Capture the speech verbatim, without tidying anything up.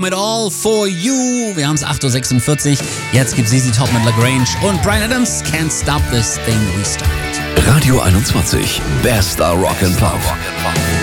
Mit All For You. Wir haben es acht Uhr sechsundvierzig. Jetzt gibt Z Z Top mit LaGrange und Bryan Adams. Can't Stop This Thing We Started. Radio einundzwanzig. Bester Rock and Pop.